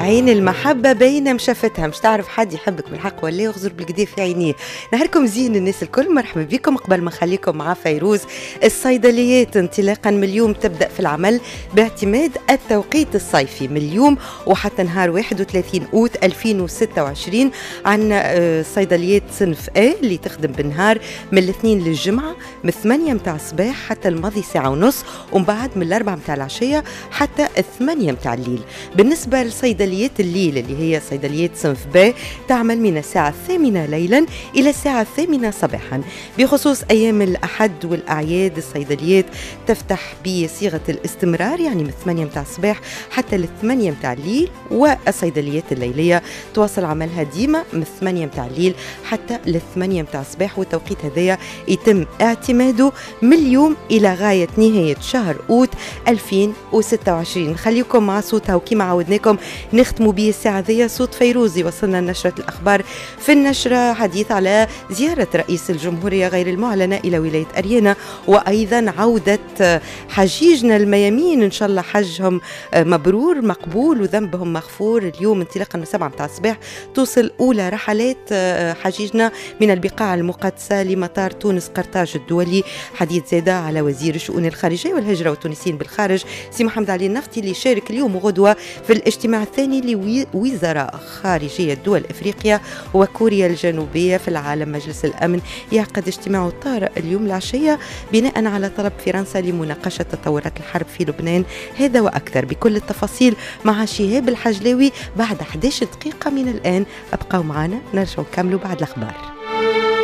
عين المحبة بين مشافتها، مش تعرف حد يحبك بالحق ولا يغزر بالقديه في عينيه. نهاركم زين الناس الكل، مرحبا بكم. قبل ما نخليكم مع فيروز، الصيدليات انطلاقا من اليوم تبدأ في العمل باعتماد التوقيت الصيفي من اليوم وحتى نهار 31 أوت 2026 عن صيدليات صنف A اللي تخدم بالنهار من الاثنين للجمعة من 8 متاع الصباح حتى الماضي ساعة ونص، ومن بعد من 4 متاع العشية حتى 8 متاع الليل. بالنسبة لصيدليات الليل اللي هي صيدليات صنف B تعمل من الساعة 8 ليلا إلى الساعة 8 صباحا. بخصوص أيام الأحد والأعياد الصيدليات تفتح بصيغة الاستمرار، يعني من 8 متاع الصباح حتى 8 متاع الليل، والصيدليات الليلية تواصل عملها ديما من 8 متاع الليل حتى 8 متاع الصباح، والتوقيت هذايا يتم اعتماده من اليوم إلى غاية نهاية شهر أوت 2026. نخليكم مع صوتها، وكما عودناكم نختموا به الساعة ذي صوت فيروزي. وصلنا نشرة الأخبار. في النشرة حديث على زيارة رئيس الجمهورية غير المعلنة إلى ولاية أريانا، وأيضا عودة حجيجنا الميامين، إن شاء الله حجهم مبرور مقبول وذنبهم مغفور. اليوم انطلاقا من 7 متاع الصباح توصل أولى رحلات حجيجنا من البقاع المقدسة لمطار تونس قرطاج الدولي. حديث زادة على وزير الشؤون الخارجية والهجرة والتونسيين بالخارج سي محمد علي النفطي، اللي شارك اليوم وغدوة في الاجتماع الثاني لوزراء خارجية دول إفريقيا وكوريا الجنوبية في العالم. مجلس الأمن يعقد اجتماعه الطارئ اليوم العشية بناء على طلب فرنسا لمناقشة تطورات الحرب في لبنان. هذا وأكثر بكل التفاصيل مع شهاب الحجلاوي بعد 11 دقيقة من الآن. أبقوا معنا، نرجع نكملوا بعد الأخبار.